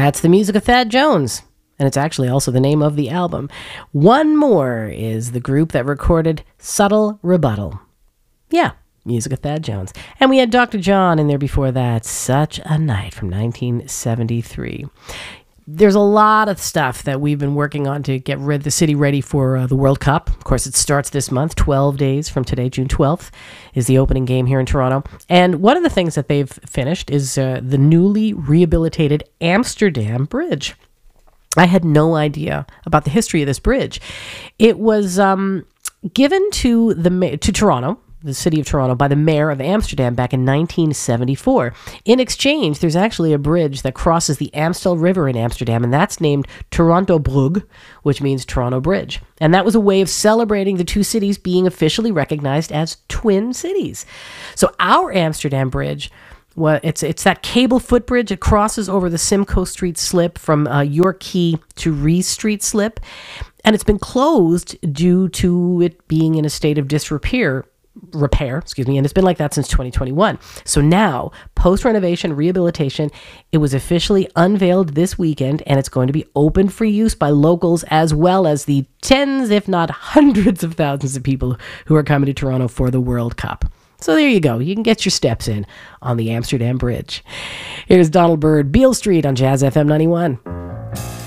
That's the music of Thad Jones. And it's actually also the name of the album. One More is the group that recorded Subtle Rebuttal. Yeah, music of Thad Jones. And we had Dr. John in there before that. Such a Night from 1973. There's a lot of stuff that we've been working on to get the city ready for the World Cup. Of course, it starts this month, 12 days from today, June 12th, is the opening game here in Toronto. And one of the things that they've finished is the newly rehabilitated Amsterdam Bridge. I had no idea about the history of this bridge. It was given to Toronto, the city of Toronto, by the mayor of Amsterdam back in 1974. In exchange, there's actually a bridge that crosses the Amstel River in Amsterdam, and that's named Toronto Brug, which means Toronto Bridge. And that was a way of celebrating the two cities being officially recognized as twin cities. So our Amsterdam Bridge, well, it's that cable footbridge. It crosses over the Simcoe Street slip from York Quay to Rees Street slip. And it's been closed due to it being in a state of disrepair, and it's been like that since 2021. So now, post-renovation rehabilitation, it was officially unveiled this weekend, and it's going to be open for use by locals as well as the tens, if not hundreds of thousands of people who are coming to Toronto for the World Cup. So there you go. You can get your steps in on the Amsterdam Bridge. Here's Donald Byrd, Beale Street on Jazz FM 91.